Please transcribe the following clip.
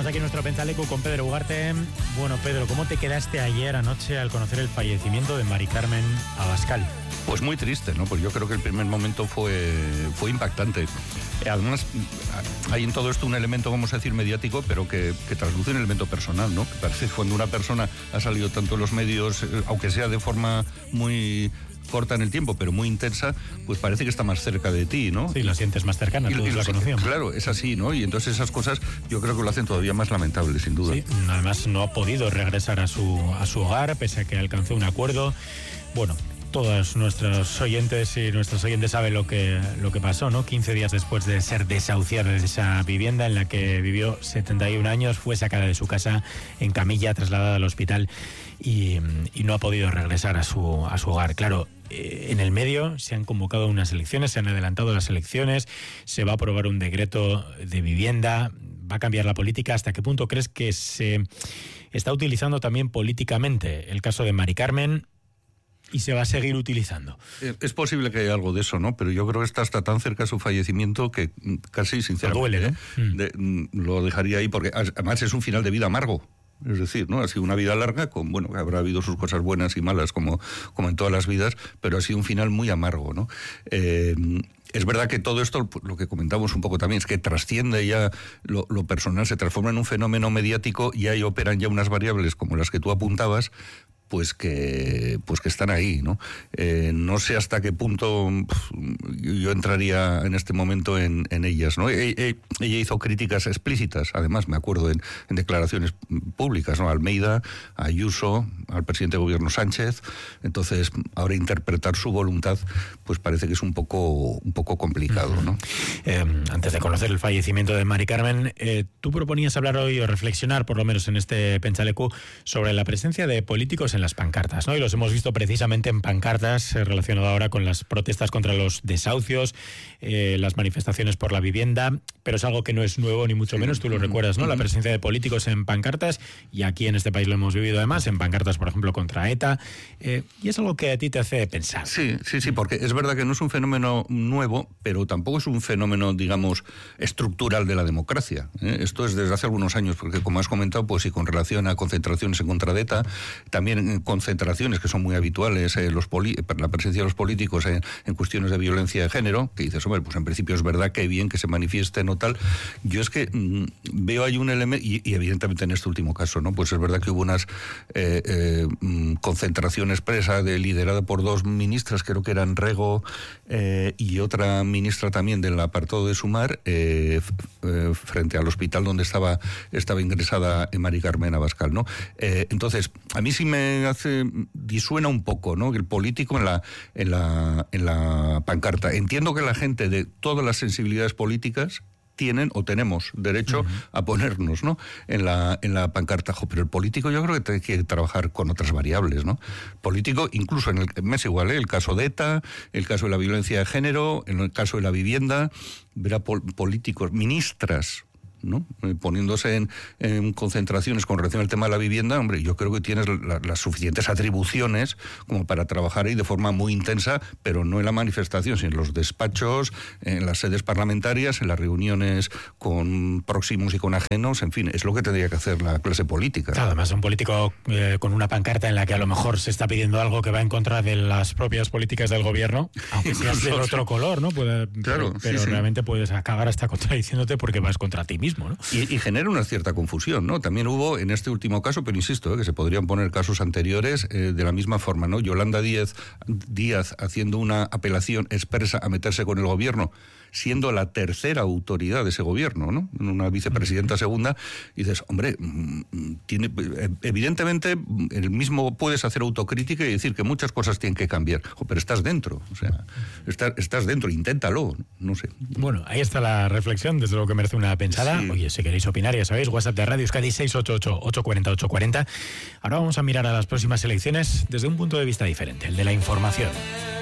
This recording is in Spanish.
aquí en nuestro Pentsaleku con Pedro Ugarte. Bueno, Pedro, ¿cómo te quedaste ayer anoche al conocer el fallecimiento de Mari Carmen Abascal? Pues muy triste, ¿no? Pues yo creo que el primer momento fue impactante. Además, hay en todo esto un elemento, vamos a decir, mediático, pero que trasluce un elemento personal, ¿no? Que parece que cuando una persona ha salido tanto en los medios, aunque sea de forma muy corta en el tiempo, pero muy intensa, pues parece que está más cerca de ti, ¿no? Sí, la sientes más cercana, todos la conocíamos. Claro, es así, ¿no? Y entonces esas cosas yo creo que lo hacen todavía más lamentable, sin duda. Sí, además no ha podido regresar a su hogar, pese a que alcanzó un acuerdo. Bueno, todos nuestros oyentes y nuestros oyentes saben lo que pasó, ¿no? 15 días después de ser desahuciada de esa vivienda en la que vivió 71 años, fue sacada de su casa en camilla, trasladada al hospital y no ha podido regresar a su hogar. Claro, en el medio se han convocado unas elecciones, se han adelantado las elecciones, se va a aprobar un decreto de vivienda, va a cambiar la política. ¿Hasta qué punto crees que se está utilizando también políticamente el caso de Mari Carmen y se va a seguir utilizando? Es posible que haya algo de eso, ¿no? Pero yo creo que está tan cerca de su fallecimiento que casi, sinceramente, duele, ¿no? Lo dejaría ahí, porque además es un final de vida amargo. Es decir, ¿no? Ha sido una vida larga, bueno, habrá habido sus cosas buenas y malas, como en todas las vidas, pero ha sido un final muy amargo, ¿no? Es verdad que todo esto, lo que comentamos un poco también, es que trasciende ya lo personal, se transforma en un fenómeno mediático y ahí operan ya unas variables como las que tú apuntabas, pues que están ahí, ¿no? No sé hasta qué punto yo entraría en este momento en ellas, ¿no? Ella hizo críticas explícitas, además me acuerdo en declaraciones públicas, ¿no? A Almeida, a Ayuso, al presidente de gobierno Sánchez. Entonces, ahora interpretar su voluntad, pues parece que es un poco complicado, ¿no? Antes de conocer el fallecimiento de Mari Carmen, tú proponías hablar hoy o reflexionar, por lo menos en este Pentsaleku, sobre la presencia de políticos en las pancartas, ¿no? Y los hemos visto precisamente en pancartas relacionado ahora con las protestas contra los desahucios, las manifestaciones por la vivienda, pero es algo que no es nuevo ni mucho menos, tú lo recuerdas, ¿no? La presencia de políticos en pancartas, y aquí en este país lo hemos vivido además, en pancartas, por ejemplo, contra ETA, y es algo que a ti te hace pensar. Sí, porque es verdad que no es un fenómeno nuevo, pero tampoco es un fenómeno, digamos, estructural de la democracia, ¿eh? Esto es desde hace algunos años, porque como has comentado, pues sí, con relación a concentraciones en contra de ETA, también concentraciones que son muy habituales, la presencia de los políticos en cuestiones de violencia de género, que dices, hombre, pues en principio es verdad que bien que se manifiesten o tal. Yo es que veo ahí un elemento, y evidentemente en este último caso, ¿no? Pues es verdad que hubo unas concentración expresa liderada por dos ministras, creo que eran Rego y otra ministra también del apartado de Sumar, frente al hospital donde estaba ingresada Mari Carmen Abascal, ¿no? Entonces, a mí sí me disuena un poco, ¿no? Que el político en la pancarta. Entiendo que la gente de todas las sensibilidades políticas tienen o tenemos derecho a ponernos, ¿no? en la pancarta, pero el político yo creo que tiene que trabajar con otras variables, ¿no? Político, incluso en me es igual, el caso de ETA, el caso de la violencia de género, en el caso de la vivienda, verá políticos, ministras, ¿no? Poniéndose en concentraciones con relación al tema de la vivienda, hombre, yo creo que tienes las suficientes atribuciones como para trabajar ahí de forma muy intensa, pero no en la manifestación, sino en los despachos, en las sedes parlamentarias, en las reuniones con próximos y con ajenos, en fin, es lo que tendría que hacer la clase política. Claro, además un político con una pancarta en la que a lo mejor se está pidiendo algo que va en contra de las propias políticas del gobierno, aunque seas del otro color, ¿no? Claro, pero sí, realmente puedes acabar hasta contradiciéndote porque vas contra ti mismo, ¿no? Y genera una cierta confusión, ¿no? También hubo en este último caso, pero insisto, que se podrían poner casos anteriores de la misma forma, ¿no? Yolanda Díaz haciendo una apelación expresa a meterse con el gobierno, siendo la tercera autoridad de ese gobierno, ¿no? Una vicepresidenta segunda, y dices, hombre, evidentemente el mismo puedes hacer autocrítica y decir que muchas cosas tienen que cambiar, pero estás dentro, o sea, estás dentro, inténtalo, no sé. Bueno, ahí está la reflexión, desde luego que merece una pensada. Sí. Oye, si queréis opinar, ya sabéis, WhatsApp de Radio Euskadi 688-840-840. Ahora vamos a mirar a las próximas elecciones desde un punto de vista diferente, el de la información.